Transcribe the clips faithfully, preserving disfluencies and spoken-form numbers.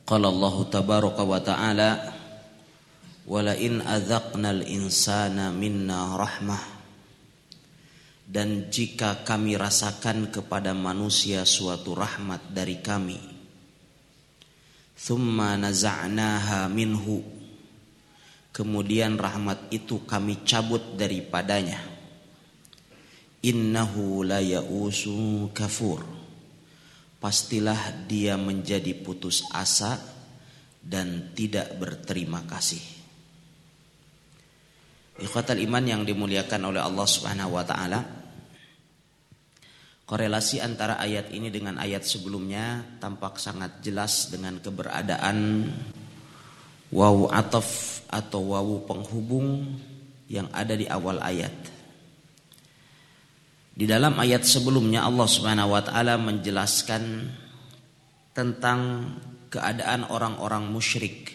Qala Allah tabaraka wa ta'ala wala in adzaqnal insana minna rahmah, dan jika kami rasakan kepada manusia suatu rahmat dari kami, thumma naza'naha minhu, kemudian rahmat itu kami cabut daripadanya, innahu la ya'usu kafur, pastilah dia menjadi putus asa dan tidak berterima kasih. Ikhwatal iman yang dimuliakan oleh Allah Subhanahu wa taala, korelasi antara ayat ini dengan ayat sebelumnya tampak sangat jelas dengan keberadaan wawu ataf atau wawu penghubung yang ada di awal ayat. Di dalam ayat sebelumnya Allah Subhanahu wa taala menjelaskan tentang keadaan orang-orang musyrik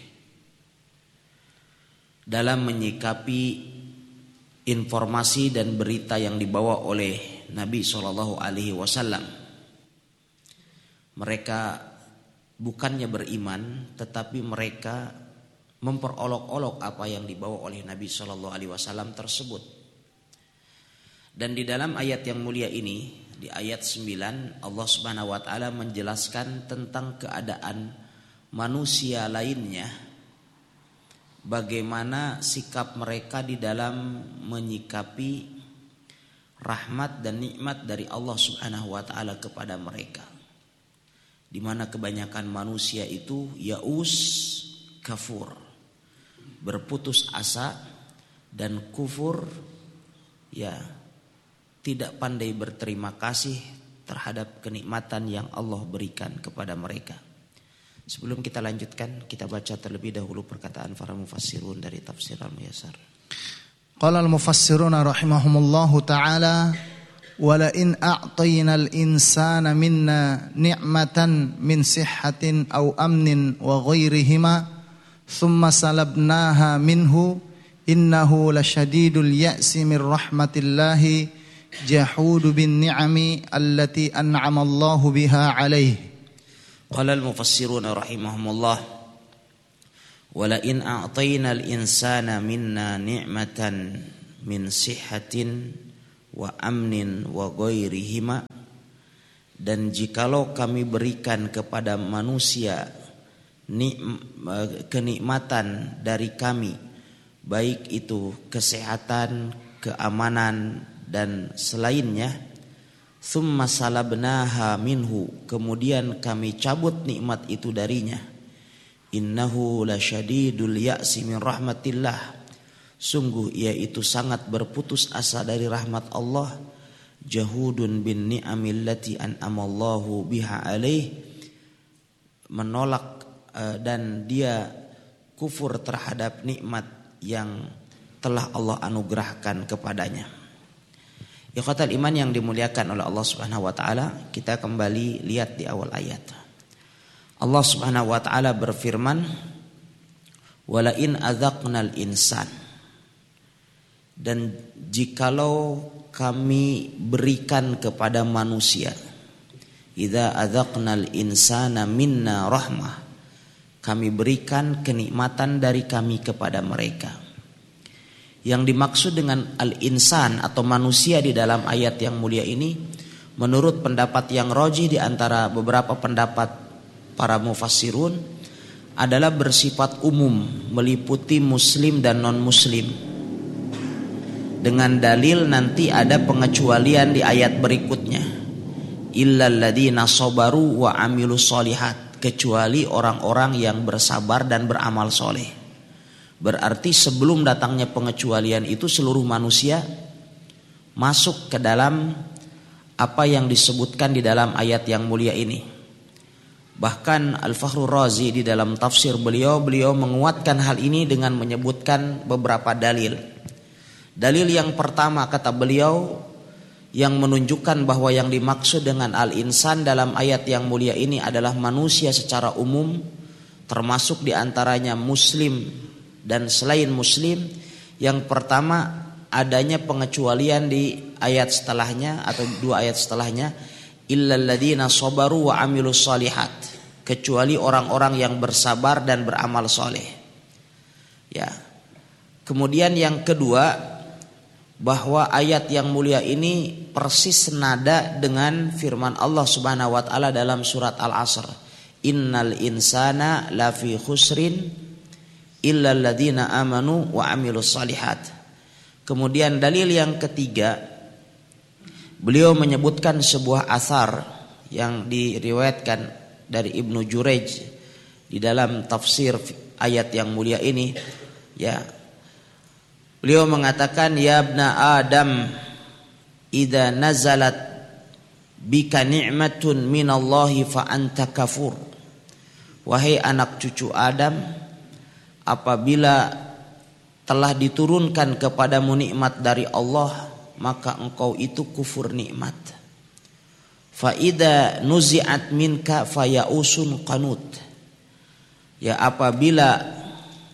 dalam menyikapi informasi dan berita yang dibawa oleh Nabi shallallahu alaihi wasallam. Mereka bukannya beriman, tetapi mereka memperolok-olok apa yang dibawa oleh Nabi shallallahu alaihi wasallam tersebut. Dan di dalam ayat yang mulia ini, di ayat sembilan, Allah Subhanahu wa taala menjelaskan tentang keadaan manusia lainnya, bagaimana sikap mereka di dalam menyikapi rahmat dan nikmat dari Allah Subhanahu wa taala kepada mereka. Di mana kebanyakan manusia itu yaus kafur, berputus asa dan kufur, ya, tidak pandai berterima kasih terhadap kenikmatan yang Allah berikan kepada mereka. Sebelum kita lanjutkan, kita baca terlebih dahulu perkataan para mufassirun dari tafsir Al-Muyassar. Qala al-mufassiruna rahimahumullahu ta'ala wala in a'tayna al-insana minna ni'matan min sihhatin aw amnin wa ghairihima thumma salabnaha minhu innahu lasyadidul ya'si min rahmatillahi jahudu bin ni'ami allati an'ama Allahu biha alaihi. Qala al-mufassiruna rahimahumullah wala in a'tayna al-insana minna ni'matan min sihhatin wa amnin wa ghairihima, dan jikalau kami berikan kepada manusia kenikmatan dari kami, baik itu kesehatan, keamanan dan selainnya, thumma salabnaha minhu, kemudian kami cabut nikmat itu darinya, innahu lasyadidul ya'si min rahmatillah, sungguh ia itu sangat berputus asa dari rahmat Allah, jahudun bin ni'amil lati an'amallahu biha alaih, menolak uh, dan dia kufur terhadap nikmat yang telah Allah anugerahkan kepadanya. Ikhwatal iman yang dimuliakan oleh Allah Subhanahu wa taala, kita kembali lihat di awal ayat. Allah Subhanahu wa taala berfirman, "Wala in adzaqnal insan." Dan jikalau kami berikan kepada manusia, idza adzaqnal insana minna rahmah, kami berikan kenikmatan dari kami kepada mereka. Yang dimaksud dengan al-insan atau manusia di dalam ayat yang mulia ini, menurut pendapat yang rajih di antara beberapa pendapat para mufassirun, adalah bersifat umum, meliputi muslim dan non-muslim. Dengan dalil nanti ada pengecualian di ayat berikutnya, illal ladzina sabaru wa amilus sholihat, kecuali orang-orang yang bersabar dan beramal soleh. Berarti sebelum datangnya pengecualian itu seluruh manusia masuk ke dalam apa yang disebutkan di dalam ayat yang mulia ini. Bahkan Al-Fakhrur Razi di dalam tafsir beliau, beliau menguatkan hal ini dengan menyebutkan beberapa dalil. Dalil yang pertama kata beliau yang menunjukkan bahwa yang dimaksud dengan al-insan dalam ayat yang mulia ini adalah manusia secara umum, termasuk di antaranya muslim dan selain muslim. Yang pertama, adanya pengecualian di ayat setelahnya atau dua ayat setelahnya, illal ladzina sabaru wa amilus sholihat, kecuali orang-orang yang bersabar dan beramal soleh. Ya. Kemudian yang kedua, bahwa ayat yang mulia ini persis senada dengan firman Allah Subhanahu wa taala dalam surat Al-Asr. Innal insana lafi khusrin illal ladzina amanu wa amilus solihat. Kemudian dalil yang ketiga, beliau menyebutkan sebuah athar yang diriwayatkan dari Ibnu Jurayj di dalam tafsir ayat yang mulia ini, ya. Beliau mengatakan, ya ibna Adam, idza nazalat bika ni'matun minallahi fa anta kafur. Wahai anak cucu Adam, apabila telah diturunkan kepadamu nikmat dari Allah, maka engkau itu kufur nikmat. Fa idza nuzi'at minka fayausun qanut. Ya, apabila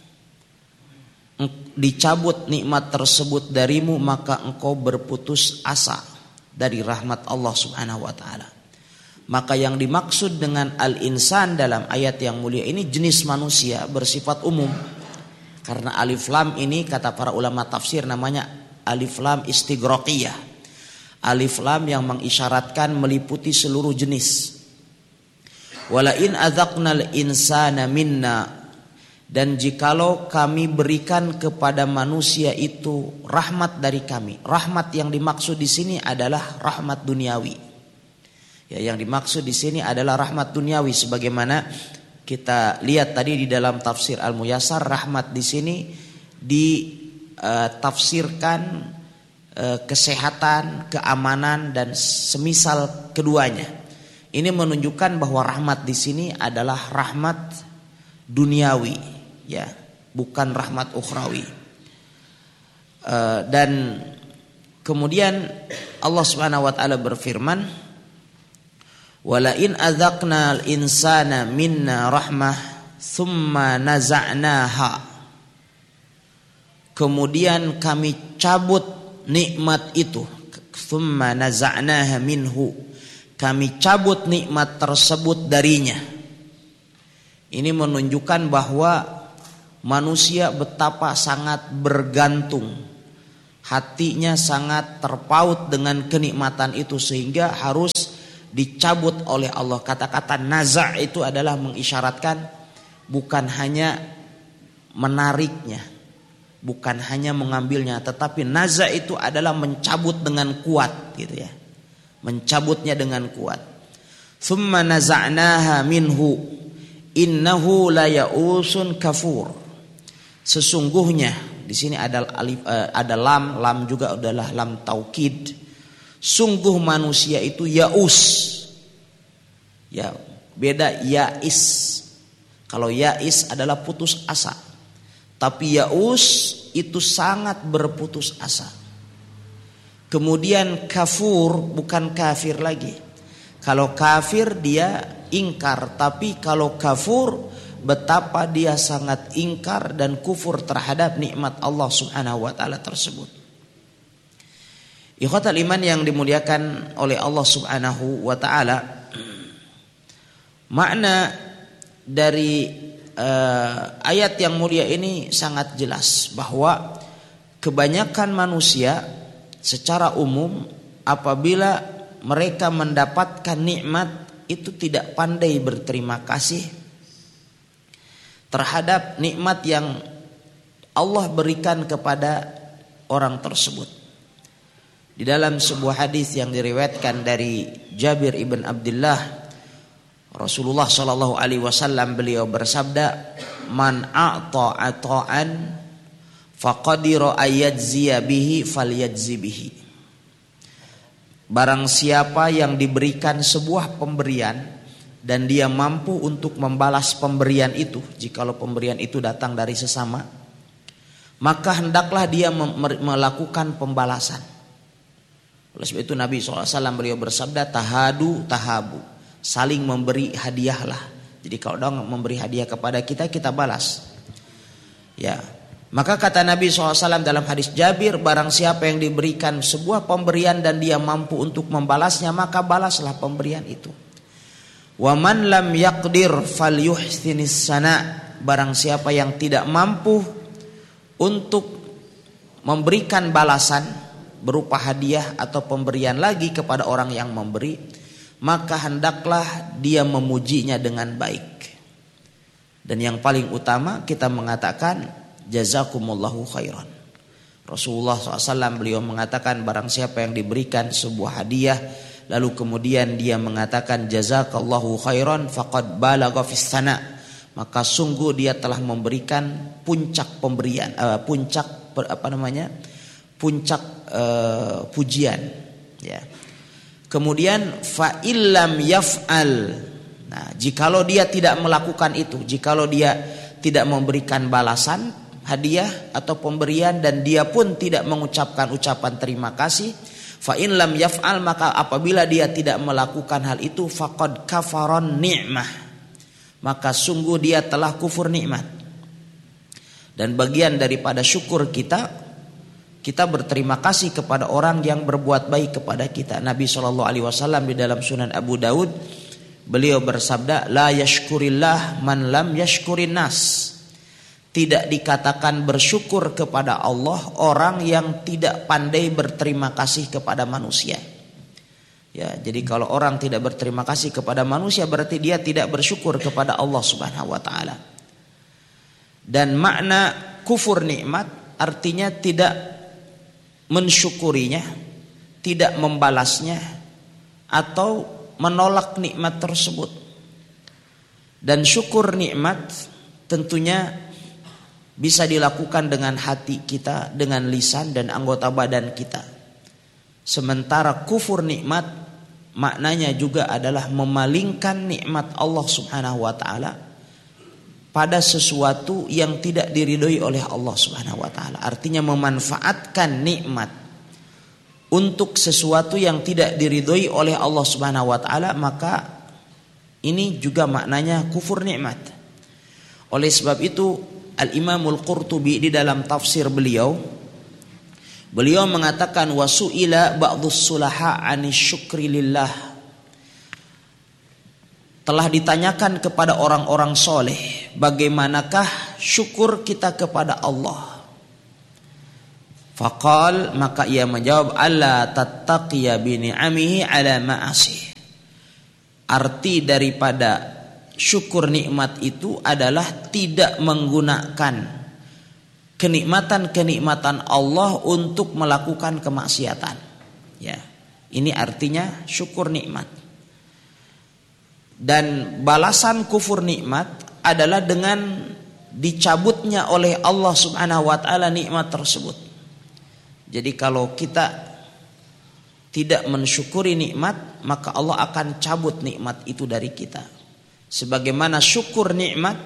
dicabut nikmat tersebut darimu, maka engkau berputus asa dari rahmat Allah Subhanahu wa taala. Maka yang dimaksud dengan al-insan dalam ayat yang mulia ini jenis manusia bersifat umum. Karena alif lam ini kata para ulama tafsir namanya alif lam istighraqiyah. Alif lam yang mengisyaratkan meliputi seluruh jenis. Wala in adzaqnal insana minna, dan jikalau kami berikan kepada manusia itu rahmat dari kami. Rahmat yang dimaksud di sini adalah rahmat duniawi. Ya, yang dimaksud di sini adalah rahmat duniawi, sebagaimana kita lihat tadi di dalam tafsir Al-Muyassar, rahmat di sini ditafsirkan uh, uh, kesehatan, keamanan dan semisal keduanya. Ini menunjukkan bahwa rahmat di sini adalah rahmat duniawi. Ya, bukan rahmat ukhrawi. Uh, dan kemudian Allah Subhanahu wa taala berfirman, "Wala in adzaqnal insana minna rahmah tsumma naza'naha." Kemudian kami cabut nikmat itu, tsumma naza'naha minhu. Kami cabut nikmat tersebut darinya. Ini menunjukkan bahwa manusia betapa sangat bergantung, hatinya sangat terpaut dengan kenikmatan itu sehingga harus dicabut oleh Allah. Kata-kata naza' itu adalah mengisyaratkan bukan hanya menariknya, bukan hanya mengambilnya, tetapi naza' itu adalah mencabut dengan kuat, gitu ya. Mencabutnya dengan kuat. Tsumma naza'naha minhu innahu la ya'usun kafur. Sesungguhnya di sini ada alif, ada lam, lam juga adalah lam taukid. Sungguh manusia itu yaus. Ya, beda yais. Kalau yais adalah putus asa. Tapi yaus itu sangat berputus asa. Kemudian kafur bukan kafir lagi. Kalau kafir dia ingkar, tapi kalau kafur betapa dia sangat ingkar dan kufur terhadap nikmat Allah Subhanahu wa taala tersebut. Ikhwatal iman yang dimuliakan oleh Allah Subhanahu wa taala, makna dari uh, ayat yang mulia ini sangat jelas bahwa kebanyakan manusia secara umum apabila mereka mendapatkan nikmat itu tidak pandai berterima kasih terhadap nikmat yang Allah berikan kepada orang tersebut. Di dalam sebuah hadis yang diriwayatkan dari Jabir ibn Abdullah, Rasulullah sallallahu alaihi wasallam beliau bersabda, "Man a'ta ata'an faqadira ayajziya bihi falyajzi bihi." Barang siapa yang diberikan sebuah pemberian dan dia mampu untuk membalas pemberian itu, jikalau pemberian itu datang dari sesama, maka hendaklah dia melakukan pembalasan. Oleh sebab itu Nabi shallallahu alaihi wasallam beliau bersabda, tahadu tahabu, saling memberi hadiahlah. Jadi kalau orang memberi hadiah kepada kita, kita balas. Ya, maka kata Nabi shallallahu alaihi wasallam dalam hadis Jabir, barang siapa yang diberikan sebuah pemberian dan dia mampu untuk membalasnya, maka balaslah pemberian itu. Wa man lam yaqdir falyuhsinis sana. Barang siapa yang tidak mampu untuk memberikan balasan berupa hadiah atau pemberian lagi kepada orang yang memberi, maka hendaklah dia memujinya dengan baik. Dan yang paling utama kita mengatakan jazakumullahu khairan. Rasulullah shallallahu alaihi wasallam beliau mengatakan barang siapa yang diberikan sebuah hadiah lalu kemudian dia mengatakan jazakallahu khairan faqad balagha fis sana, maka sungguh dia telah memberikan puncak pemberian, uh, puncak apa namanya? puncak uh, pujian, ya. Kemudian fa illam yaf'al. Nah, jikalau dia tidak melakukan itu, jikalau dia tidak memberikan balasan hadiah atau pemberian dan dia pun tidak mengucapkan ucapan terima kasih, fa in lam yaf'al, maka apabila dia tidak melakukan hal itu faqad kafaron ni'mah, maka sungguh dia telah kufur nikmat. Dan bagian daripada syukur kita, kita berterima kasih kepada orang yang berbuat baik kepada kita. Nabi shallallahu alaihi wasallam di dalam Sunan Abu Daud beliau bersabda, la yashkurillah man lam yashkurin nas. Tidak dikatakan bersyukur kepada Allah orang yang tidak pandai berterima kasih kepada manusia. Ya, jadi kalau orang tidak berterima kasih kepada manusia berarti dia tidak bersyukur kepada Allah Subhanahu wa taala. Dan makna kufur nikmat artinya tidak mensyukurinya, tidak membalasnya atau menolak nikmat tersebut. Dan syukur nikmat tentunya bisa dilakukan dengan hati kita, dengan lisan dan anggota badan kita. Sementara kufur nikmat maknanya juga adalah memalingkan nikmat Allah Subhanahu wa taala pada sesuatu yang tidak diridhoi oleh Allah Subhanahu wa taala. Artinya memanfaatkan nikmat untuk sesuatu yang tidak diridhoi oleh Allah Subhanahu wa taala, maka ini juga maknanya kufur nikmat. Oleh sebab itu Al-Imamul Qurtubi di dalam tafsir beliau beliau mengatakan wasu'ila ba'dhus sulaha 'anis syukri lillah. Telah ditanyakan kepada orang-orang soleh, bagaimanakah syukur kita kepada Allah? Faqal, maka ia menjawab, alla tattaqiya bi ni'amihi ala ma'asih. Arti daripada syukur nikmat itu adalah tidak menggunakan kenikmatan-kenikmatan Allah untuk melakukan kemaksiatan. Ya, ini artinya syukur nikmat. Dan balasan kufur nikmat adalah dengan dicabutnya oleh Allah Subhanahu wa taala nikmat tersebut. Jadi kalau kita tidak mensyukuri nikmat, maka Allah akan cabut nikmat itu dari kita. Sebagaimana syukur nikmat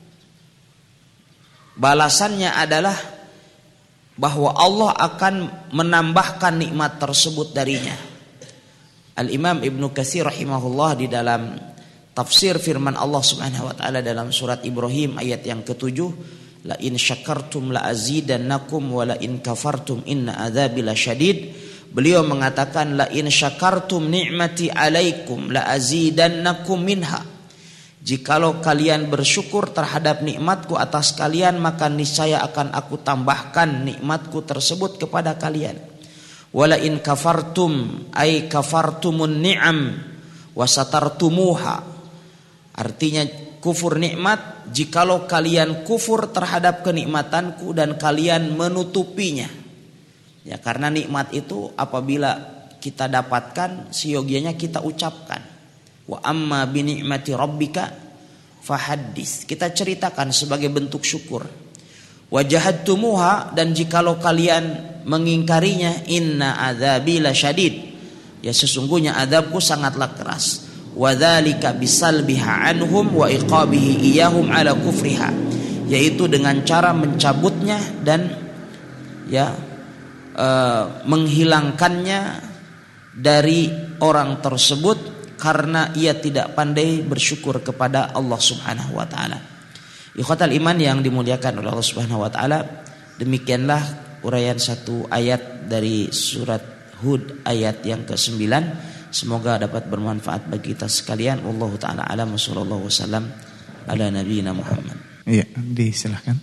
balasannya adalah bahwa Allah akan menambahkan nikmat tersebut darinya. Al-Imam Ibnu Katsir rahimahullah di dalam tafsir firman Allah Subhanahu wa taala dalam surat Ibrahim ayat yang ketujuh, la in syakartum la azidannakum wa la in kafartum inna adzabi lasyadid. Beliau mengatakan la in syakartum ni'mati alaikum la azidannakum minha. Jikalau kalian bersyukur terhadap nikmatku atas kalian, maka niscaya akan aku tambahkan nikmatku tersebut kepada kalian. Wala in kafartum ay kafartumun ni'am wa satartumuha. Artinya kufur nikmat jikalau kalian kufur terhadap kenikmatanku dan kalian menutupinya. Ya, karena nikmat itu apabila kita dapatkan seyogianya kita ucapkan. Wa amma bi ni'mati rabbika fahaddits. Kita ceritakan sebagai bentuk syukur. Wa jahadtumuha, dan jikalau kalian mengingkarinya, inna adzabi lasyadid. Ya, sesungguhnya azabku sangatlah keras. Wa dzalika bisalbiha anhum wa iqabihi iyahum ala kufriha, yaitu dengan cara mencabutnya dan ya e, menghilangkannya dari orang tersebut karena ia tidak pandai bersyukur kepada Allah Subhanahu wa taala. Ikhwatal iman yang dimuliakan oleh Allah Subhanahu wa taala, demikianlah uraian satu ayat dari surat Hud ayat yang kesembilan. Semoga dapat bermanfaat bagi kita sekalian. Wallahu taala alam, sallallahu wasallam ala nabiyina Muhammad. Iya, disilahkan.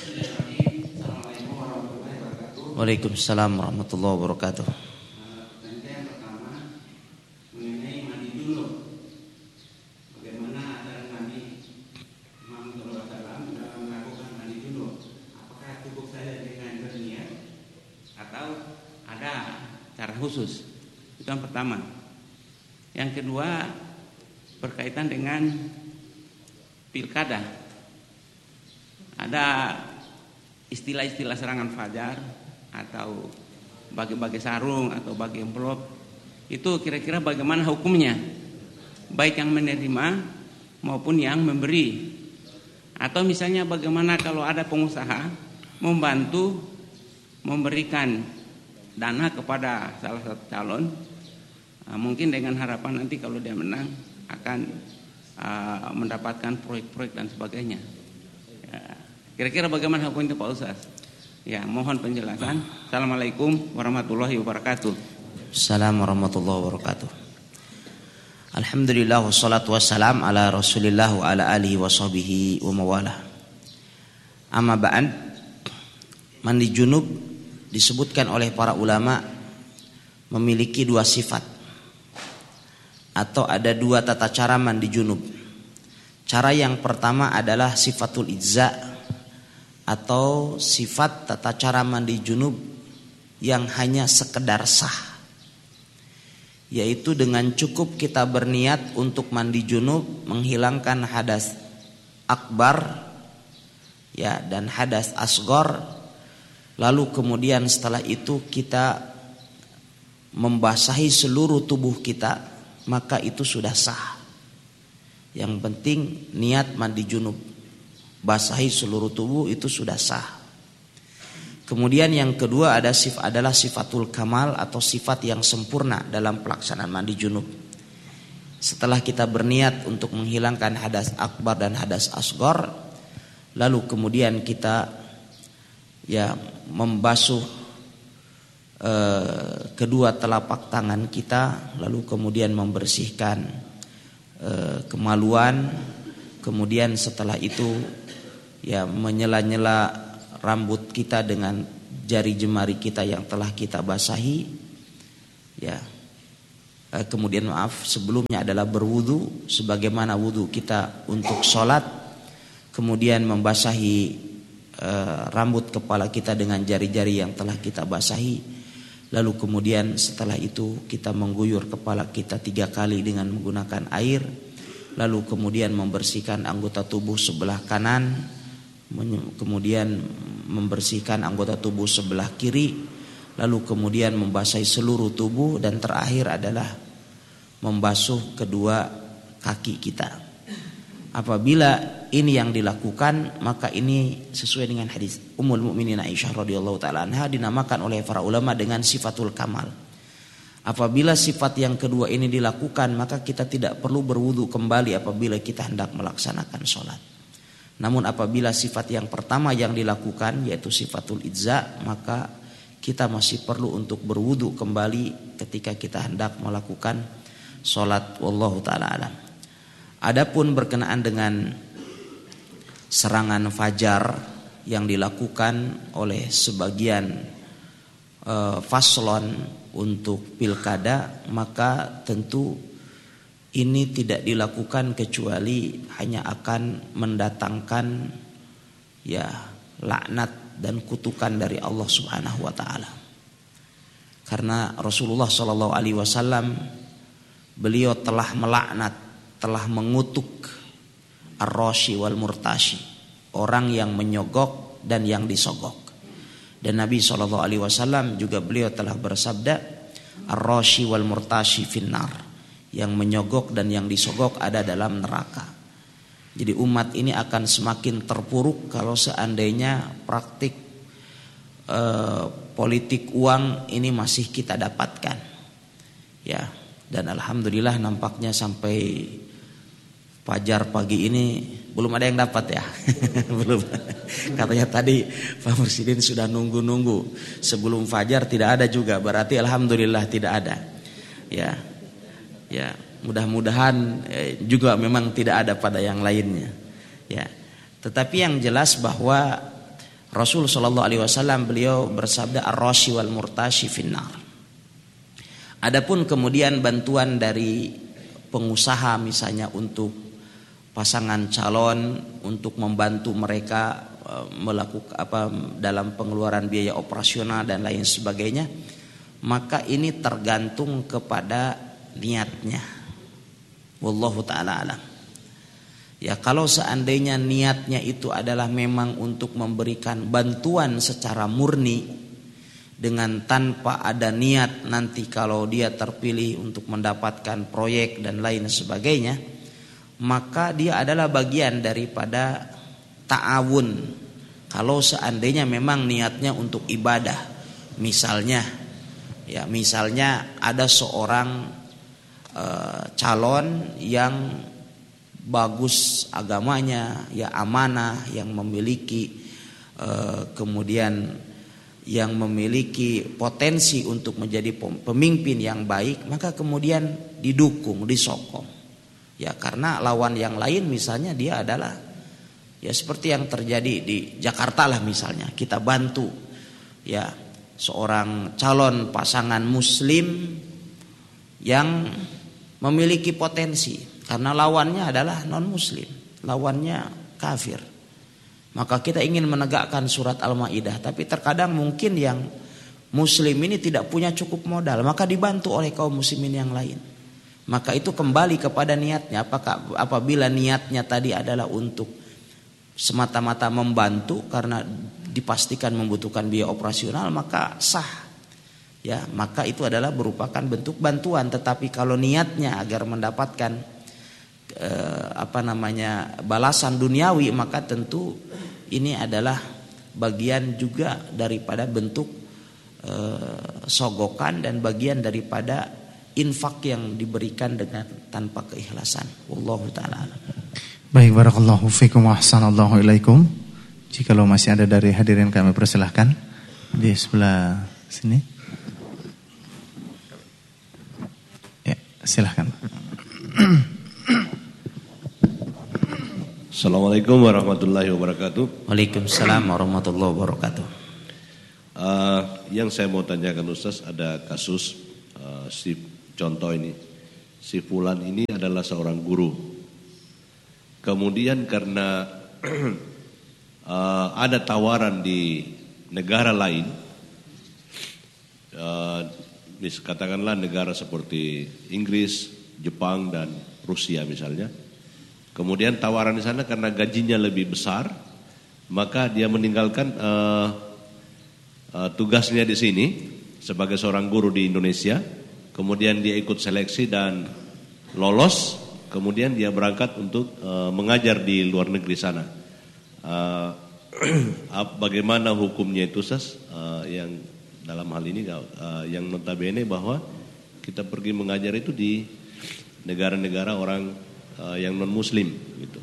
Waalaikumsalam warahmatullahi wabarakatuh. Khusus, itu yang pertama. Yang kedua berkaitan dengan pilkada. Ada istilah-istilah serangan fajar atau bagi-bagi sarung atau bagi amplop. Itu kira-kira bagaimana hukumnya? Baik yang menerima maupun yang memberi. Atau misalnya bagaimana kalau ada pengusaha membantu memberikan dana kepada salah satu calon, uh, mungkin dengan harapan nanti kalau dia menang akan uh, mendapatkan proyek-proyek dan sebagainya. Ya, kira-kira bagaimana hukum itu Pak Ustaz? Ya, mohon penjelasan. Assalamualaikum warahmatullahi wabarakatuh. Assalamualaikum warahmatullahi wabarakatuh. Alhamdulillah wassalatu wassalam ala Rasulillah wa ala alihi wa sahbihi wa mawalah. Amma ba'd, mandi junub disebutkan oleh para ulama memiliki dua sifat atau ada dua tata cara mandi junub. Cara yang pertama adalah sifatul ijza atau sifat tata cara mandi junub yang hanya sekedar sah, yaitu dengan cukup kita berniat untuk mandi junub menghilangkan hadas akbar ya dan hadas asghar. Lalu kemudian setelah itu kita membasahi seluruh tubuh kita, maka itu sudah sah. Yang penting niat mandi junub, basahi seluruh tubuh, itu sudah sah. Kemudian yang kedua ada sif, adalah sifatul kamal atau sifat yang sempurna dalam pelaksanaan mandi junub. Setelah kita berniat untuk menghilangkan hadas akbar dan hadas asghar, lalu kemudian kita ya membasuh eh, kedua telapak tangan kita, lalu kemudian membersihkan eh, kemaluan, kemudian setelah itu ya menyela-nyela rambut kita dengan jari jemari kita yang telah kita basahi, ya eh, kemudian maaf sebelumnya adalah berwudu sebagaimana wudu kita untuk sholat, kemudian membasahi rambut kepala kita dengan jari-jari yang telah kita basahi, lalu kemudian setelah itu kita mengguyur kepala kita tiga kali dengan menggunakan air, lalu kemudian membersihkan anggota tubuh sebelah kanan, kemudian membersihkan anggota tubuh sebelah kiri, lalu kemudian membasahi seluruh tubuh, dan terakhir adalah membasuh kedua kaki kita. Apabila ini yang dilakukan, maka ini sesuai dengan hadis Ummul Mukminin Aisyah radhiyallahu taala anha, dinamakan oleh para ulama dengan sifatul kamal. Apabila sifat yang kedua ini dilakukan, maka kita tidak perlu berwudu kembali apabila kita hendak melaksanakan sholat. Namun apabila sifat yang pertama yang dilakukan, yaitu sifatul ijza, maka kita masih perlu untuk berwudu kembali ketika kita hendak melakukan sholat. Wallahu ta'ala alam. Adapun berkenaan dengan serangan fajar yang dilakukan oleh sebagian e, faslon untuk pilkada, maka tentu ini tidak dilakukan kecuali hanya akan mendatangkan ya laknat dan kutukan dari Allah Subhanahu wa taala. Karena Rasulullah sallallahu alaihi wasallam beliau telah melaknat, telah mengutuk ar-rashi wal murtashi, orang yang menyogok dan yang disogok. Dan Nabi shallallahu alaihi wasallam juga beliau telah bersabda, ar-rashi wal murtashi finnar, yang menyogok dan yang disogok ada dalam neraka. Jadi umat ini akan semakin terpuruk kalau seandainya praktik eh, politik uang ini masih kita dapatkan. Ya, dan alhamdulillah nampaknya sampai fajar pagi ini belum ada yang dapat ya. Belum. Katanya tadi Pak Presiden sudah nunggu-nunggu sebelum fajar, tidak ada juga. Berarti alhamdulillah tidak ada. Ya. Ya, mudah-mudahan eh, juga memang tidak ada pada yang lainnya. Ya. Tetapi yang jelas bahwa Rasul sallallahu alaihi wasallam beliau bersabda ar-rashi wal murtashi finnar. Adapun kemudian bantuan dari pengusaha misalnya untuk pasangan calon untuk membantu mereka melakukan apa dalam pengeluaran biaya operasional dan lain sebagainya, maka ini tergantung kepada niatnya. Wallahu taala alam. Ya, kalau seandainya niatnya itu adalah memang untuk memberikan bantuan secara murni dengan tanpa ada niat nanti kalau dia terpilih untuk mendapatkan proyek dan lain sebagainya, maka dia adalah bagian daripada ta'awun. Kalau seandainya memang niatnya untuk ibadah, misalnya ya misalnya ada seorang e, calon yang bagus agamanya, ya amanah, yang memiliki e, kemudian yang memiliki potensi untuk menjadi pemimpin yang baik, maka kemudian didukung, disokong. Ya, karena lawan yang lain misalnya dia adalah ya seperti yang terjadi di Jakarta lah misalnya, kita bantu ya seorang calon pasangan muslim yang memiliki potensi. Karena lawannya adalah non-muslim, lawannya kafir. Maka kita ingin menegakkan surat Al-Maidah, tapi terkadang mungkin yang muslim ini tidak punya cukup modal, maka dibantu oleh kaum muslimin yang lain. Maka itu kembali kepada niatnya. Apakah apabila niatnya tadi adalah untuk semata-mata membantu karena dipastikan membutuhkan biaya operasional, maka sah. Ya, maka itu adalah merupakan bentuk bantuan. Tetapi kalau niatnya agar mendapatkan Eh, apa namanya balasan duniawi, maka tentu ini adalah bagian juga daripada bentuk eh, sogokan dan bagian daripada infak yang diberikan dengan tanpa keikhlasan. Wallahu taala alam. Baik, barakallahu fikum wa ahsanallahu ilaikum. Jikalau masih ada dari hadirin kami persilahkan di sebelah sini. Ya, silahkan. Assalamualaikum warahmatullahi wabarakatuh. Waalaikumsalam warahmatullahi wabarakatuh. Uh, yang saya mau tanyakan Ustaz, ada kasus uh, si contoh ini, si Fulan ini adalah seorang guru. Kemudian karena uh, ada tawaran di negara lain, uh, katakanlah negara seperti Inggris, Jepang dan Rusia misalnya. Kemudian tawaran di sana karena gajinya lebih besar, maka dia meninggalkan uh, uh, tugasnya di sini sebagai seorang guru di Indonesia. Kemudian dia ikut seleksi dan lolos. Kemudian dia berangkat untuk uh, mengajar di luar negeri sana. Uh, bagaimana hukumnya itu, Ustaz? Uh, yang dalam hal ini uh, yang notabene bahwa kita pergi mengajar itu di negara-negara orang Uh, yang non muslim gitu.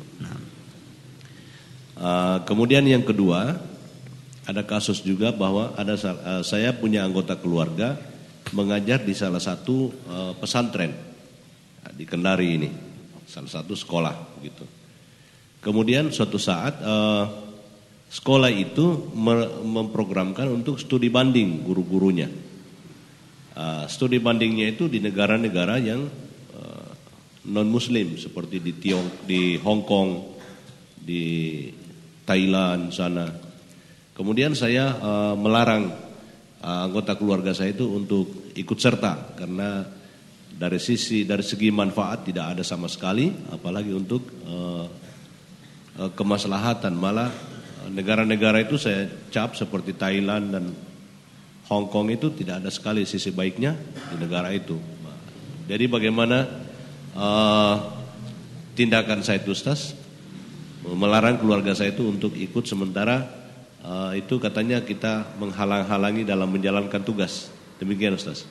Uh, kemudian yang kedua, ada kasus juga bahwa ada uh, saya punya anggota keluarga mengajar di salah satu uh, pesantren uh, di Kendari ini, salah satu sekolah gitu. Kemudian suatu saat uh, sekolah itu me- memprogramkan untuk studi banding guru-gurunya. Uh, studi bandingnya itu di negara-negara yang non-muslim seperti di Tiong, di Hong Kong, di Thailand sana. Kemudian saya uh, melarang uh, anggota keluarga saya itu untuk ikut serta karena dari sisi dari segi manfaat tidak ada sama sekali, apalagi untuk uh, uh, kemaslahatan. Malah uh, negara-negara itu saya cap seperti Thailand dan Hong Kong itu tidak ada sekali sisi baiknya di negara itu. Jadi bagaimana Uh, tindakan saya itu, Ustaz, melarang keluarga saya itu untuk ikut sementara uh, itu katanya kita menghalang-halangi dalam menjalankan tugas. Demikian, Ustaz.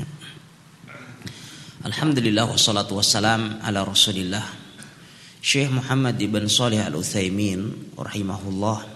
Alhamdulillah wassalatu wassalam ala Rasulillah. Syekh Muhammad ibn Shalih Al-Utsaimin rahimahullah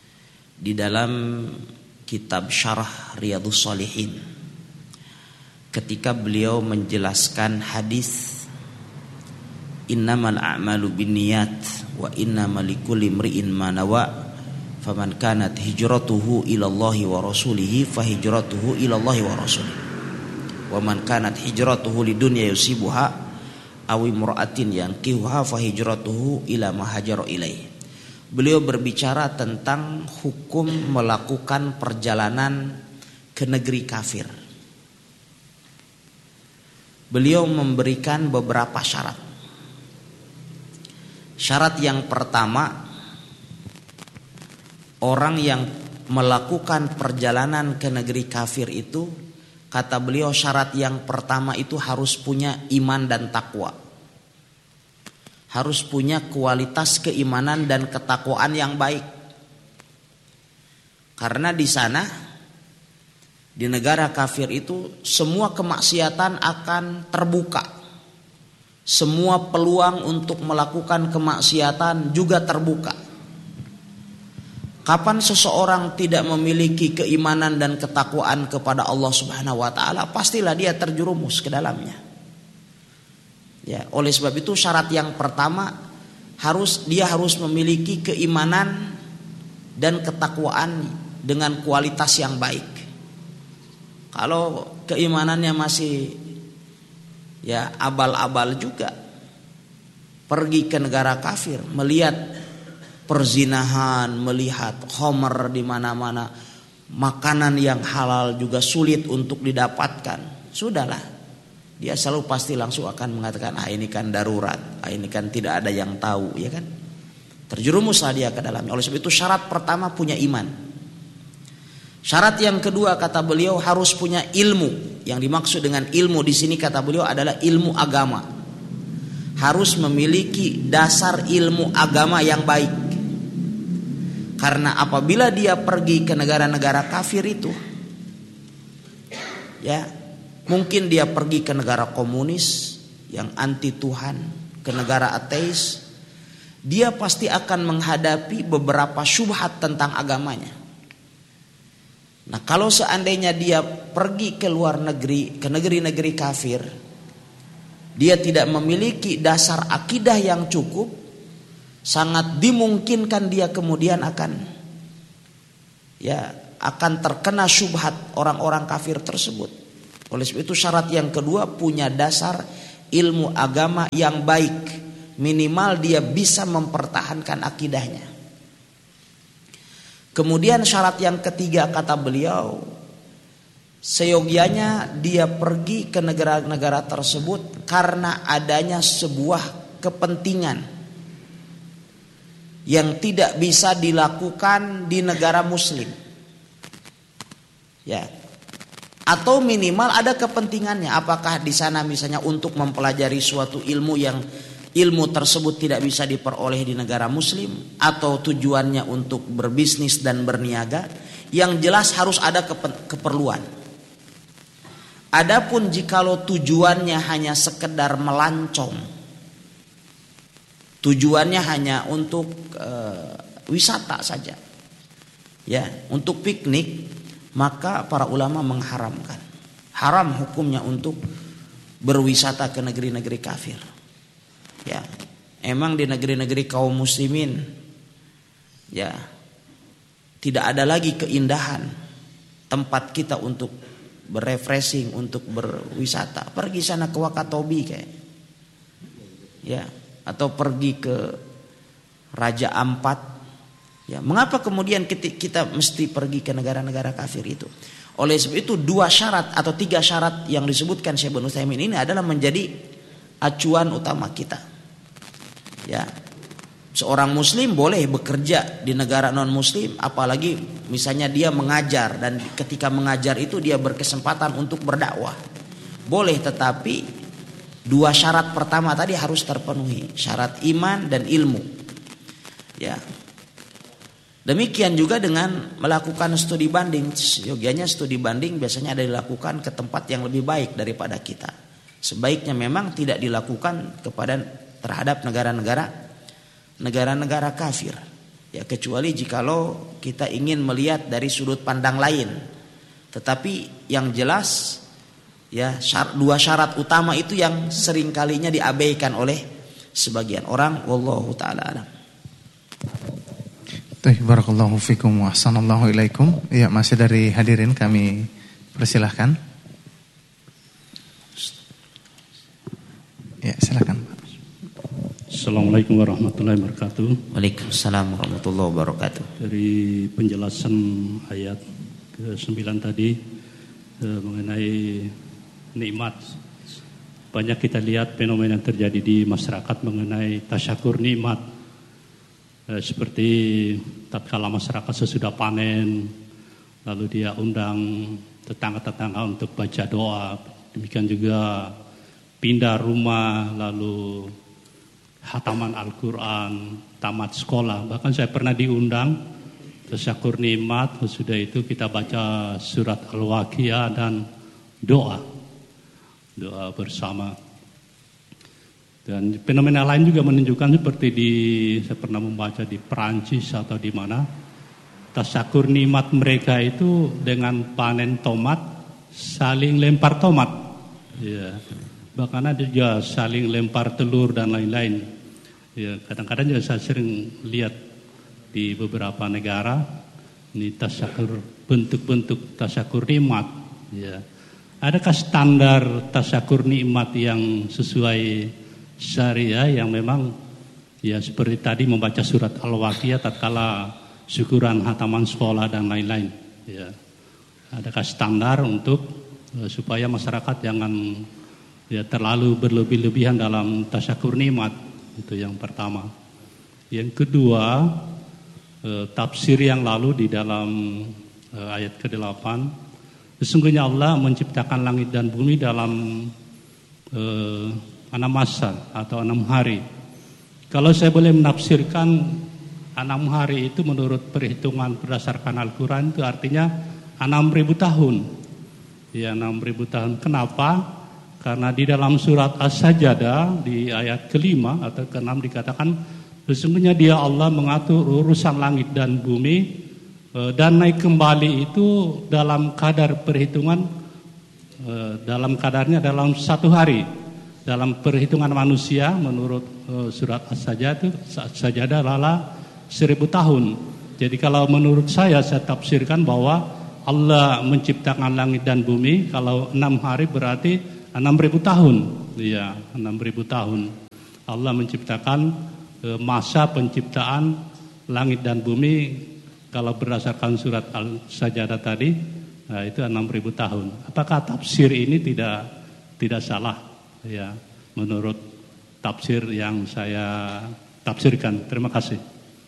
di dalam kitab Syarah Riyadhus Shalihin ketika beliau menjelaskan hadis innamal a'malu binniyat wa innamal likulli imri'in ma nawa faman kanat hijratuhu ilallahi wa rasulihi fa hijratuhu ilallahi wa rasulihi wa man kanat hijratuhu lidunya yusibuha aw imra'atin yankihuha fa hijratuhu ila ma hajara ilaihi. Beliau berbicara tentang hukum melakukan perjalanan ke negeri kafir. Beliau memberikan beberapa syarat. Syarat yang pertama, orang yang melakukan perjalanan ke negeri kafir itu, kata beliau syarat yang pertama itu harus punya iman dan takwa. Harus punya kualitas keimanan dan ketakwaan yang baik. Karena di sana, di negara kafir itu semua kemaksiatan akan terbuka. Semua peluang untuk melakukan kemaksiatan juga terbuka. Kapan seseorang tidak memiliki keimanan dan ketakwaan kepada Allah Subhanahu wa taala, pastilah dia terjerumus ke dalamnya. Ya, oleh sebab itu syarat yang pertama harus dia harus memiliki keimanan dan ketakwaan dengan kualitas yang baik. Kalau keimanannya masih ya abal-abal juga, pergi ke negara kafir, melihat perzinahan, melihat khamr di mana-mana, makanan yang halal juga sulit untuk didapatkan, sudahlah. Dia selalu pasti langsung akan mengatakan, ah ini kan darurat, ah ini kan tidak ada yang tahu, ya kan? Terjerumuslah dia ke dalamnya. Oleh sebab itu syarat pertama punya iman. Syarat yang kedua kata beliau harus punya ilmu. Yang dimaksud dengan ilmu di sini kata beliau adalah ilmu agama. Harus memiliki dasar ilmu agama yang baik. Karena apabila dia pergi ke negara-negara kafir itu, ya, mungkin dia pergi ke negara komunis yang anti Tuhan, ke negara ateis, dia pasti akan menghadapi beberapa syubhat tentang agamanya. Nah, kalau seandainya dia pergi ke luar negeri, ke negeri-negeri kafir, dia tidak memiliki dasar akidah yang cukup, sangat dimungkinkan dia kemudian akan ya akan terkena syubhat orang-orang kafir tersebut. Oleh sebab itu syarat yang kedua punya dasar ilmu agama yang baik, minimal dia bisa mempertahankan akidahnya. Kemudian syarat yang ketiga kata beliau, seyogianya dia pergi ke negara-negara tersebut karena adanya sebuah kepentingan yang tidak bisa dilakukan di negara muslim. Ya. Atau minimal ada kepentingannya, apakah di sana misalnya untuk mempelajari suatu ilmu yang ilmu tersebut tidak bisa diperoleh di negara muslim, atau tujuannya untuk berbisnis dan berniaga, yang jelas harus ada keperluan. Adapun jikalau tujuannya hanya sekedar melancong, tujuannya hanya untuk e, wisata saja, ya, untuk piknik, maka para ulama mengharamkan. Haram hukumnya untuk berwisata ke negeri-negeri kafir. Ya, emang di negeri-negeri kaum muslimin, ya, tidak ada lagi keindahan tempat kita untuk berrefreshing, untuk berwisata. Pergi sana ke Wakatobi kayak, ya, atau pergi ke Raja Ampat. Ya, mengapa kemudian kita, kita mesti pergi ke negara-negara kafir itu? Oleh sebab itu dua syarat atau tiga syarat yang disebutkan Syekh Ibnu Utsaimin ini adalah menjadi acuan utama kita. Ya, seorang muslim boleh bekerja di negara non muslim, apalagi misalnya dia mengajar, dan ketika mengajar itu dia berkesempatan untuk berdakwah. Boleh, tetapi dua syarat pertama tadi harus terpenuhi, syarat iman dan ilmu. Ya. Demikian juga dengan melakukan studi banding. Yogianya studi banding biasanya ada dilakukan ke tempat yang lebih baik daripada kita. Sebaiknya memang tidak dilakukan kepada terhadap negara-negara negara-negara kafir. Ya, kecuali jikalau kita ingin melihat dari sudut pandang lain. Tetapi yang jelas Ya, syar, dua syarat utama itu yang sering kalinya diabaikan oleh sebagian orang. Wallahu taala alam. Barakallahu fikum wa ahsanallahu ilaikum. Ya, masih dari hadirin kami persilahkan. Ya, silakan. Assalamualaikum warahmatullahi wabarakatuh. Waalaikumsalam warahmatullahi wabarakatuh. Dari penjelasan ayat ke sembilan tadi eh, mengenai nikmat, banyak kita lihat fenomena yang terjadi di masyarakat mengenai tasyakur nikmat, eh, seperti tatkala masyarakat sesudah panen lalu dia undang tetangga-tetangga untuk baca doa, demikian juga pindah rumah lalu hataman Al-Quran, tamat sekolah, bahkan saya pernah diundang tasyakur nikmat, sudah itu kita baca surat Al-Waqiah dan doa doa bersama. Dan fenomena lain juga menunjukkan seperti di saya pernah membaca di Perancis atau di mana, tasyakur nikmat mereka itu dengan panen tomat saling lempar tomat, ya. Bahkan ada juga saling lempar telur dan lain-lain. Ya, kadang-kadang juga saya sering lihat di beberapa negara ini tasyakur, bentuk-bentuk tasyakur nikmat, ya. Adakah standar tasyakur nikmat yang sesuai syariah yang memang ya seperti tadi membaca surat Al-Waqiah tatkala syukuran hataman sekolah dan lain-lain, ya. Adakah standar untuk uh, supaya masyarakat jangan ya terlalu berlebih-lebihan dalam tasyakur nikmat? Itu yang pertama. Yang kedua, uh, tafsir yang lalu di dalam uh, ayat kedelapan, sesungguhnya Allah menciptakan langit dan bumi dalam uh, enam masa atau enam hari. Kalau saya boleh menafsirkan enam hari itu menurut perhitungan berdasarkan Al-Quran itu artinya enam ribu tahun. Ya, enam ribu tahun. Kenapa? Karena di dalam surat As-Sajdah di ayat kelima atau keenam dikatakan sesungguhnya dia Allah mengatur urusan langit dan bumi dan naik kembali itu dalam kadar perhitungan, dalam kadarnya dalam satu hari. Dalam perhitungan manusia menurut surat As-Sajdah itu As-Sajdah adalah seribu tahun. Jadi kalau menurut saya saya tafsirkan bahwa Allah menciptakan langit dan bumi kalau enam hari berarti enam ribu tahun. Iya, enam ribu tahun. Allah menciptakan masa penciptaan langit dan bumi kalau berdasarkan surat Al-Sajdah tadi, nah itu enam ribu tahun. Apakah tafsir ini tidak tidak salah? Ya, menurut tafsir yang saya tafsirkan. Terima kasih.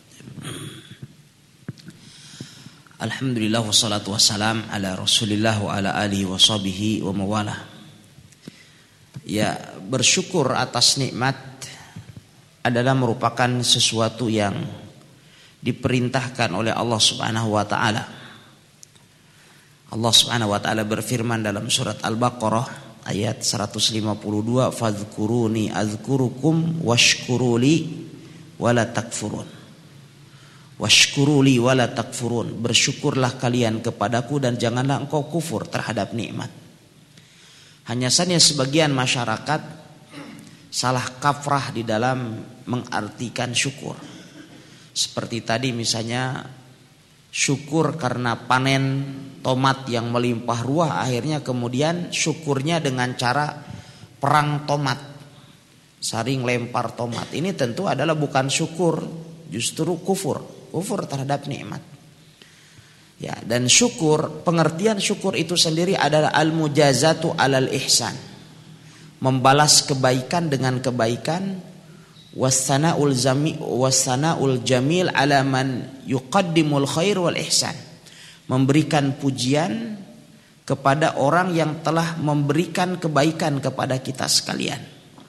Alhamdulillah wassalatu wassalam ala Rasulillah wa ala alihi wa sahbihi wa mawalah. Ya, bersyukur atas nikmat adalah merupakan sesuatu yang diperintahkan oleh Allah Subhanahu wa taala. Allah Subhanahu wa taala berfirman dalam surat Al-Baqarah ayat seratus lima puluh dua, "Fadhkuruni adzkurukum washkuruli wala takfurun." Washkuruli wala takfurun. Bersyukurlah kalian kepadaku dan janganlah engkau kufur terhadap nikmat. Hanya saja sebagian masyarakat salah kaprah di dalam mengartikan syukur. Seperti tadi misalnya syukur karena panen tomat yang melimpah ruah, akhirnya kemudian syukurnya dengan cara perang tomat, saling lempar tomat. Ini tentu adalah bukan syukur, justru kufur, kufur terhadap nikmat. Ya, dan syukur, pengertian syukur itu sendiri adalah al-mujazatu alal ihsan, membalas kebaikan dengan kebaikan. Wassanaul zami wassanaul jamil ala man yuqaddimul khair wal ihsan, memberikan pujian kepada orang yang telah memberikan kebaikan kepada kita sekalian.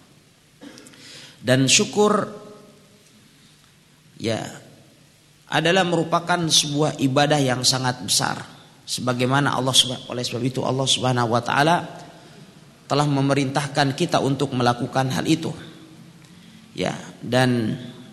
Dan syukur ya adalah merupakan sebuah ibadah yang sangat besar, sebagaimana Allah oleh sebab itu Allah Subhanahu wa taala telah memerintahkan kita untuk melakukan hal itu. Ya, dan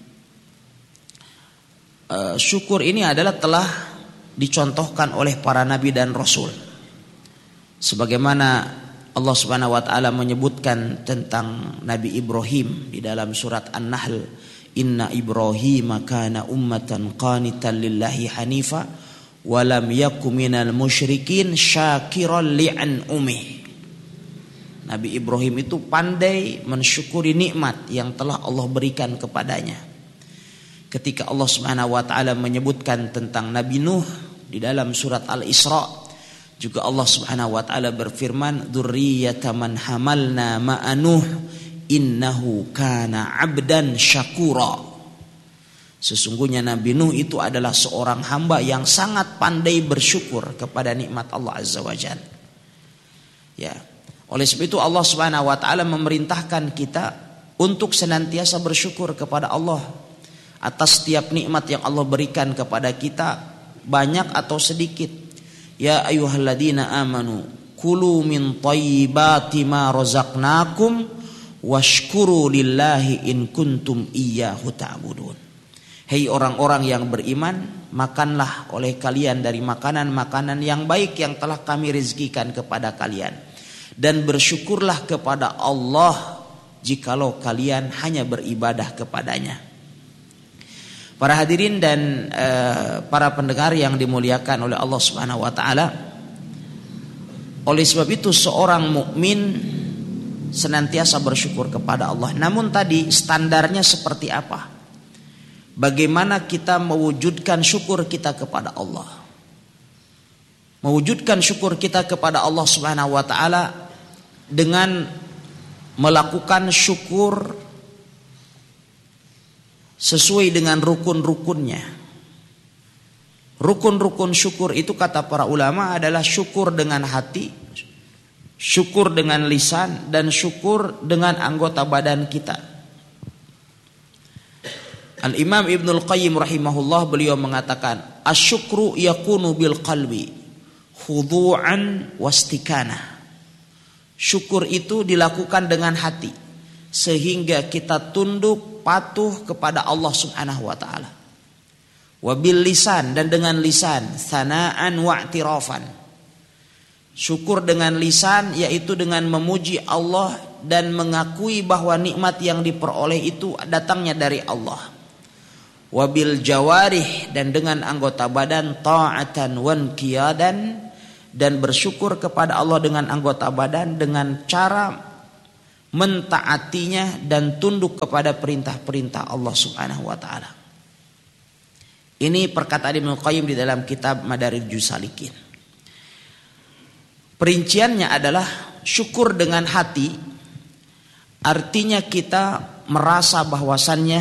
uh, syukur ini adalah telah dicontohkan oleh para nabi dan rasul. Sebagaimana Allah Subhanahu wa taala menyebutkan tentang Nabi Ibrahim di dalam surat An-Nahl, inna Ibrahim kana ummatan qanitan lillahi hanifa wa lam yakum minal musyrikin syakiran li'an'umih. Nabi Ibrahim itu pandai mensyukuri nikmat yang telah Allah berikan kepadanya. Ketika Allah Subhanahu wa taala menyebutkan tentang Nabi Nuh di dalam surat Al-Isra, juga Allah Subhanahu wa taala berfirman, dzurriyyata man hamalna ma'a Nuh innahu kana 'abdan syakura. Sesungguhnya Nabi Nuh itu adalah seorang hamba yang sangat pandai bersyukur kepada nikmat Allah Azza wa Jalla. Ya. Oleh sebab itu Allah Subhanahu wa taala memerintahkan kita untuk senantiasa bersyukur kepada Allah atas setiap nikmat yang Allah berikan kepada kita, banyak atau sedikit. Ya ayyuhalladzina amanu kulu min thayyibati ma razaqnakum washkuru lillahi in kuntum iyyahu ta'budun. Hei orang-orang yang beriman, makanlah oleh kalian dari makanan-makanan yang baik yang telah kami rezekikan kepada kalian. Dan bersyukurlah kepada Allah jikalau kalian hanya beribadah kepadanya. Para hadirin dan uh, para pendengar yang dimuliakan oleh Allah Subhanahu wa taala, oleh sebab itu seorang mukmin senantiasa bersyukur kepada Allah. Namun tadi standarnya seperti apa? Bagaimana kita mewujudkan syukur kita kepada Allah? Mewujudkan syukur kita kepada Allah Subhanahu wa taala dengan melakukan syukur sesuai dengan rukun-rukunnya. Rukun-rukun syukur itu kata para ulama adalah syukur dengan hati, syukur dengan lisan, dan syukur dengan anggota badan kita. Al-Imam Ibnul Qayyim rahimahullah beliau mengatakan, asyukru yakunu bil qalbi khudu'an wastikanah. Syukur itu dilakukan dengan hati sehingga kita tunduk patuh kepada Allah Subhanahu wa taala. Wabil lisan, dan dengan lisan, sanaan wa'tirafan. Syukur dengan lisan yaitu dengan memuji Allah dan mengakui bahwa nikmat yang diperoleh itu datangnya dari Allah. Wabil jawarih, dan dengan anggota badan, ta'atan wanqiyadan, dan bersyukur kepada Allah dengan anggota badan dengan cara mentaatinya dan tunduk kepada perintah-perintah Allah Subhanahu wa taala. Ini perkataan Ibnu Qayyim di dalam kitab Madarijus Salikin. Perinciannya adalah syukur dengan hati, artinya kita merasa bahwasannya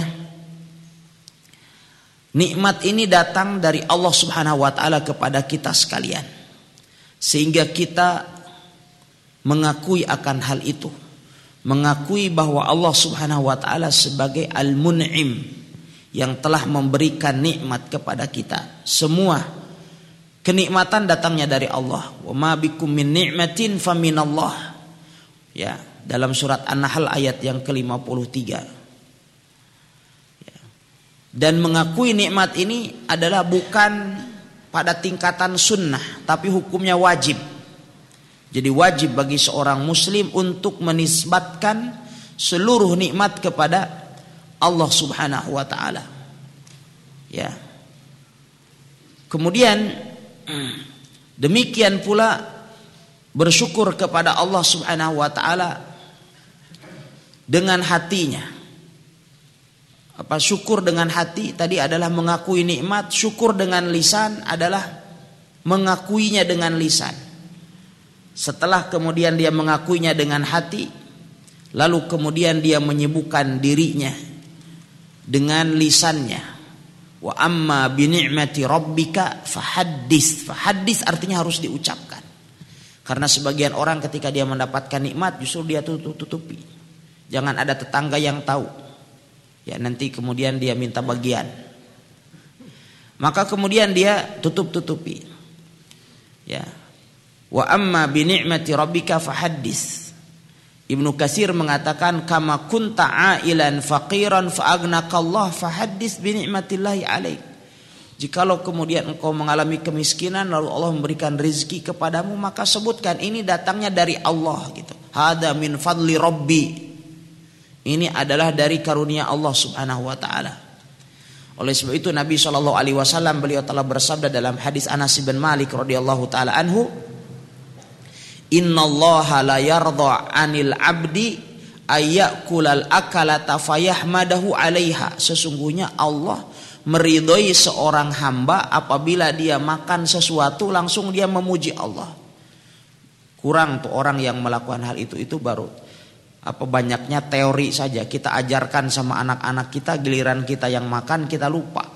nikmat ini datang dari Allah Subhanahu wa taala kepada kita sekalian. Sehingga kita mengakui akan hal itu, mengakui bahwa Allah Subhanahu wa taala sebagai Al-Mun'im yang telah memberikan nikmat kepada kita. Semua kenikmatan datangnya dari Allah. Wa ma bikum min ni'matin faminallah. Ya, dalam surat An-Nahl ayat yang ke lima puluh tiga. Ya. Dan mengakui nikmat ini adalah bukan pada tingkatan sunnah, tapi hukumnya wajib. Jadi wajib bagi seorang muslim untuk menisbatkan seluruh nikmat kepada Allah Subhanahu wa taala. Ya. Kemudian demikian pula bersyukur kepada Allah Subhanahu wa taala dengan hatinya. Apa syukur dengan hati tadi adalah mengakui nikmat, syukur dengan lisan adalah mengakuinya dengan lisan. Setelah kemudian dia mengakuinya dengan hati, lalu kemudian dia menyibukkan dirinya dengan lisannya. Wa amma bi ni'mati rabbika fahaddits. Fahaddits artinya harus diucapkan. Karena sebagian orang ketika dia mendapatkan nikmat justru dia tutup-tutupi. Jangan ada tetangga yang tahu. Ya, nanti kemudian dia minta bagian. Maka kemudian dia tutup-tutupi. Ya. Wa amma bi ni'mati rabbika fahaddits. Ibnu Katsir mengatakan kama kunta ailan faqiran fa agnakallah fahaddits bi ni'matillahi alaik. Jikalau kemudian engkau mengalami kemiskinan lalu Allah memberikan rizki kepadamu, maka sebutkan ini datangnya dari Allah gitu. Hada min fadli Rabbi. Ini adalah dari karunia Allah Subhanahu wa taala. Oleh sebab itu Nabi shallallahu alaihi wasallam beliau telah bersabda dalam hadis Anas bin Malik radhiyallahu taala anhu, "Innallaha la yardha 'anil 'abdi ayyakulal akalata fayahmadahu 'alaiha." Sesungguhnya Allah meridhoi seorang hamba apabila dia makan sesuatu langsung dia memuji Allah. Kurang tuh orang yang melakukan hal itu, itu baru apa banyaknya teori saja. Kita ajarkan sama anak-anak kita, giliran kita yang makan kita lupa.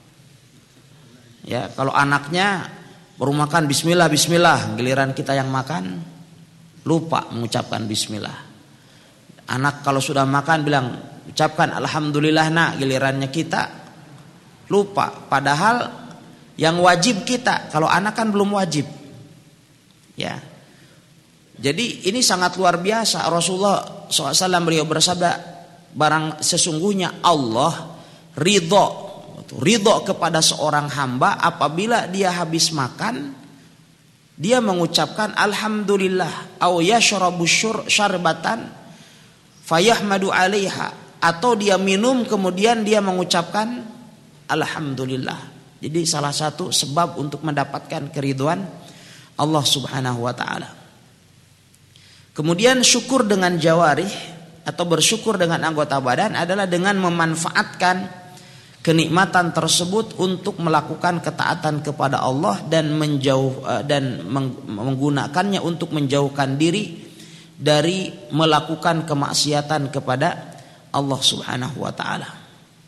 Ya, kalau anaknya baru makan bismillah bismillah, giliran kita yang makan lupa mengucapkan bismillah. Anak kalau sudah makan bilang ucapkan alhamdulillah nak, gilirannya kita lupa. Padahal yang wajib kita, kalau anak kan belum wajib. Ya. Jadi ini sangat luar biasa. Rasulullah shallallahu alaihi wasallam beliau bersabda, barang sesungguhnya Allah ridho, ridho kepada seorang hamba apabila dia habis makan dia mengucapkan alhamdulillah, au yashrabu syarbatan fayahmadu 'alaiha, atau dia minum kemudian dia mengucapkan alhamdulillah. Jadi salah satu sebab untuk mendapatkan keridhaan Allah Subhanahu wa taala. Kemudian syukur dengan jawarih atau bersyukur dengan anggota badan adalah dengan memanfaatkan kenikmatan tersebut untuk melakukan ketaatan kepada Allah dan menjauh dan menggunakannya untuk menjauhkan diri dari melakukan kemaksiatan kepada Allah Subhanahu wa taala.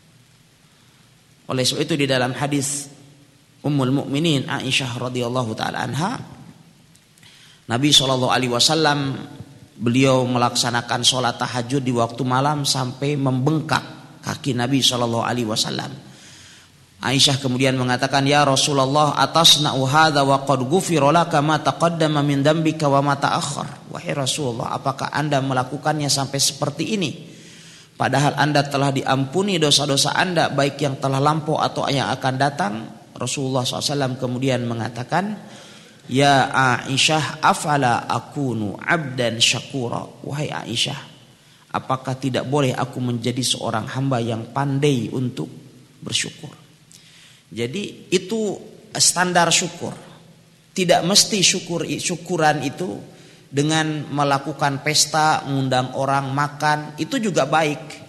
Oleh sebab itu di dalam hadis Ummul Mukminin Aisyah radhiyallahu taala anha, Nabi shallallahu alaihi wasallam beliau melaksanakan sholat tahajud di waktu malam sampai membengkak kaki Nabi shallallahu alaihi wasallam. Aisyah kemudian mengatakan, ya Rasulullah, atasna'u hadza wa qad ghufira laka ma taqaddama min dambika wa ma ta'akhkhar. Wahai Rasulullah, apakah Anda melakukannya sampai seperti ini? Padahal Anda telah diampuni dosa-dosa Anda baik yang telah lampau atau yang akan datang. Rasulullah shallallahu alaihi wasallam kemudian mengatakan, ya Aisyah, afala akunu abdan syakura. Wahai Aisyah, apakah tidak boleh aku menjadi seorang hamba yang pandai untuk bersyukur? Jadi itu standar syukur. Tidak mesti syukur syukuran itu dengan melakukan pesta, mengundang orang makan, itu juga baik.